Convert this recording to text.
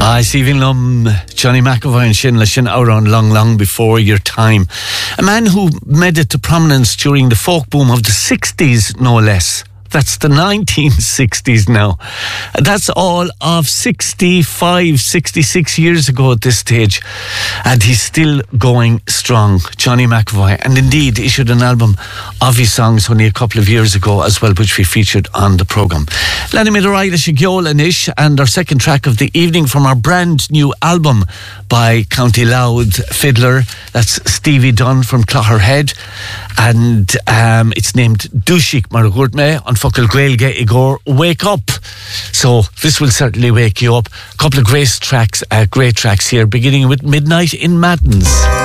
I see Johnny McAvoy and Shin Lashin out on long before your time. A man who made it to prominence during the folk boom of the 60s, no less. That's the 1960s now. That's all of 65, 66 years ago at this stage. And he's still going strong, Johnny McAvoy. And indeed issued an album of his songs only a couple of years ago as well, which we featured on the programme. Lenny Midoraida Shigyola Nish, and our second track of the evening from our brand new album by County Louth fiddler. That's Stevie Dunn from Clogherhead. And it's named Dushik Maragurtme on Focal Gaelge Igor Wake Up. So this will certainly wake you up. A couple of great tracks here, beginning with Midnight in Maddens.